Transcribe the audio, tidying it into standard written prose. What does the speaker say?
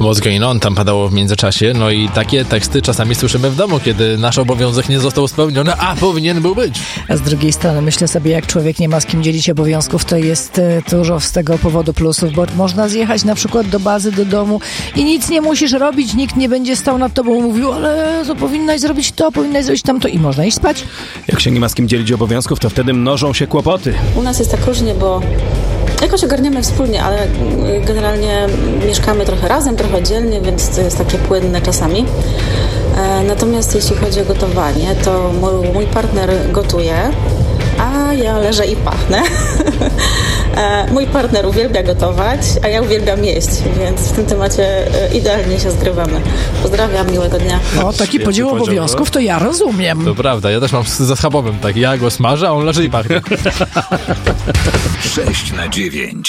What's going on tam padało w międzyczasie, no i takie teksty czasami słyszymy w domu, kiedy nasz obowiązek nie został spełniony, a powinien był być. A z drugiej strony myślę sobie, jak człowiek nie ma z kim dzielić obowiązków, to jest dużo z tego powodu plusów, bo można zjechać na przykład do bazy, do domu i nic nie musisz robić, nikt nie będzie stał nad tobą i mówił, ale to powinnaś zrobić to, powinnaś zrobić tamto i można iść spać. Jak się nie ma z kim dzielić obowiązków, to wtedy mnożą się kłopoty. U nas jest tak różnie, bo jakoś ogarniamy wspólnie, ale generalnie mieszkamy trochę razem, trochę oddzielnie, więc to jest takie płynne czasami. Natomiast jeśli chodzi o gotowanie, to mój partner gotuje, a ja leżę i pachnę. Mój partner uwielbia gotować, a ja uwielbiam jeść, więc w tym temacie idealnie się zgrywamy. Pozdrawiam, miłego dnia. O, taki podział obowiązków to ja rozumiem. To prawda, ja też mam ze schabowym tak, ja go smażę, a on leży i pachnie. 6 na 9.